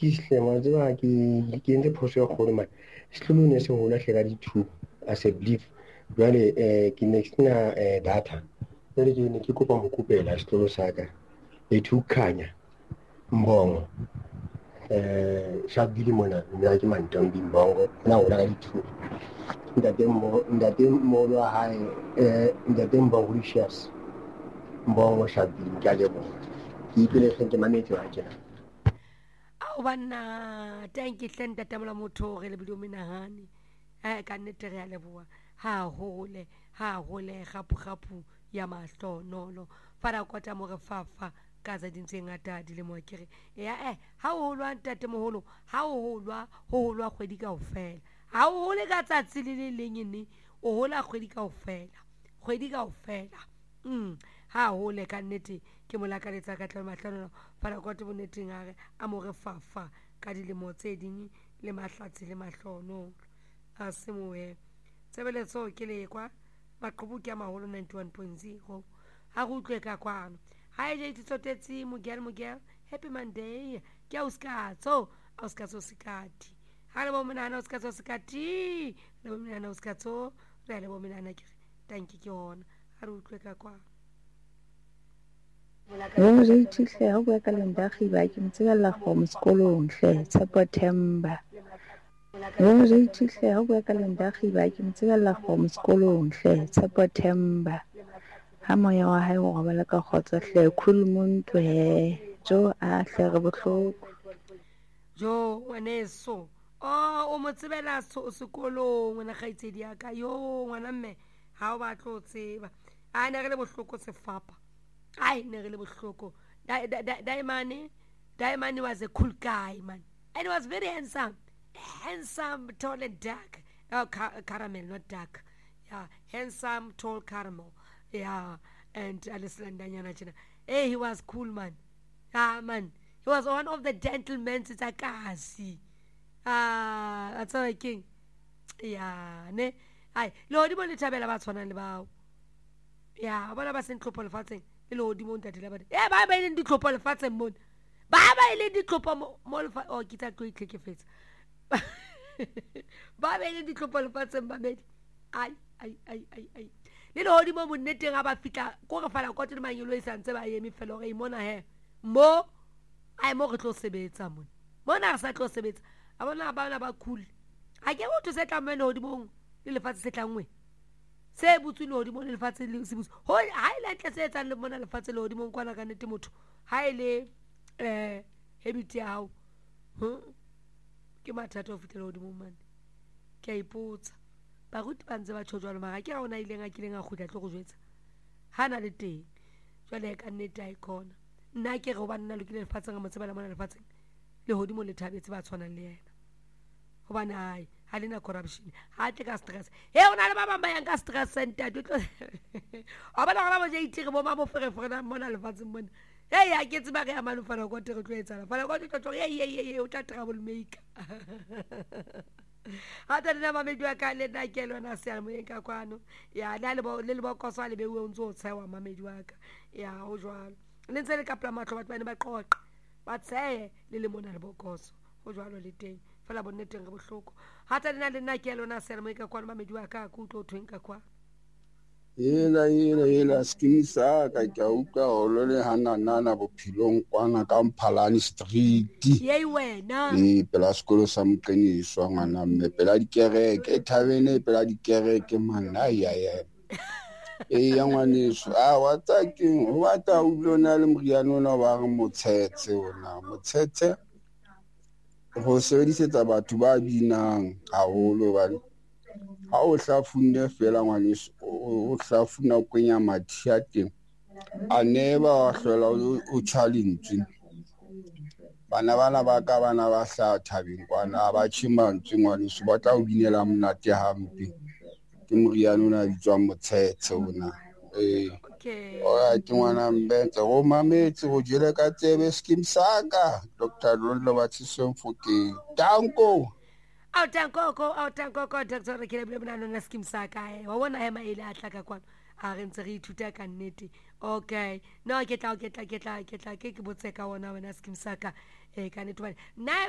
ke ihlema tseba ke entse phoso ya kgolo man sehlolo ne se hola hlela di-2 as a belief jwale ke next na data jwale ke ne ke kopa mo kopela sehlolo sa ka lethu khanya mbongo shabili mona nna ke mantombi mbongo na hola ka di-2 ntate mmolo wa hae ntate mbongo Lucius mbongo shabili ke a leboha ke ipele ke mametse wa tjena ao banna tanki hlenda tamola motho re le bidio menahane ka nnete re a leboha ha hole gapu ya mahlonolo fara kota mo re fafa ka tsa dintse ngata di le mo kere ya ha o holwa ntate moholo ha o holwa kgwedi ka ofela ha o hole ka tsatsi le lengene o hola kgwedi ka ofela ha hole ka nnete ke molakaletsa ka tla mahlonolo fara kota bonneteng a mo re fafa ka dilemo tse ding le mahlatsi le mahlonolo a se moe tsebeletso ke lekwa maqhubu ke maholo 91.0 ha go utlwe ka kwano ha e je tsotetse Miguel happy monday ke auskatso sikati ha le bo menana auskatso sikati le bo menana auskatso re le bo menana ke tanki ke hona ha re utlwe ka kwano re ithihle ho bua ka lendagi ba ke mtsebella go sekolong hle September re ithihle ho bua ka lendagi ba ke mtsebella go sekolong hle September ha moya wa hae o robala ka khotsa hle khulumuntu he jo a hle re bohloko jo ngwaneso o mo tsebela sekolong ngwana gaitsedi ya ka yo ngwana mme ha o batlo tseba a ne re le bohloko sefapa ai ne re le bohloko Diamond was a cool guy man and he was very handsome tall and dark caramel not dark yeah handsome tall caramel yeah and Alessandra China he was cool man man he was one of the gentlemen tsakasi that's all king yeah ne ai lo di bona thabela ba tshwana le bao ya bona ba sentlopho lefatsheng le lo di monta tla ba ba ile di tlopho lefatsheng mona ba ile di tlopho mo lefa o kitla tlo itlhekefetsa ba ile di tlopho lefatsheng ba bedi ai le lo di mo monneteng a ba fitla ko re fala ko tse manyelo e santse ba yemi felo re imona he mo re tlo sebetsa mona re sa tlo sebetsa a bona ba cool a ke go tse tla mo lo di mong le lefatse se tlangwe se butsu lo di mo le lefatse le se butsu ho ha ile tle se etsa le mona lefatse lo di mong kwana ka nete motho ha ile habit ya hao ke mathata o fitela lo di mong man ke a ipotsa ba ruti ba ntse ba tshojwa le mara ke ga ona ile nga kileng a khutla tlo go jwetsa hana le teng jwale ka nnete a ikona nna ke go ba nna lokile lefatseng ga motsebela mona lefatseng le hodimo le thabetse ba tshwanang le yena go bana hai ha lena corruption ha tle ka stress ona le ba bang ba yang ka stress center tlo a ba la ba je itire bo ma bo fere na mona lefatseng mona a ke tseba re ya manufana go tle re tlo etsa fala go tlo o tla travel maker hata nna mamedi wa ka le nna ke lona se mo ka kwano ya le bokoso le bewe o ntse o tsewa mamedi wa ka ya ho jwalo le ntse le ka pla matlo batho ba ne ba qoqa ba tseye le mona le bokoso ho jwalo le teng fela bonneteng re bohloko hata nna ke lona se mo ka kwano mamedi wa ka ku tlo thweng ka kwa Yela skimisa ka utlwa holo le hanana bophelong kwana ka Mphalane Street yei wena pela sekolo sa Mqeniswa ngwana mme pela dikereke thabene pela dikereke man ya ya ngwaneso wa tsakeng ho batla o lona le moriano ona ba re motshetse go sebedisetsa batho ba binang haholo ba ha o hlafunne fela ngwaneso o hlafuna kwenya mathi a teng a neba wa hlola o challenge bana ba ka bana ba hla thabeng kwana ba chimantswe ngwaneso ba tla o binela monate hampe ke moriano ona bitswa motshetse ona ke ngwana mbetse go mametse go jele ka tsebe skim saka Dr. Lolo Batsisong Fokeng tanko Dr. Rekile Bana na skim saka wa bona hema ile a tla ka kwana a re ntse re ithuta ka nnete okay no ke tla ke botse ka wona skim saka ka nnete na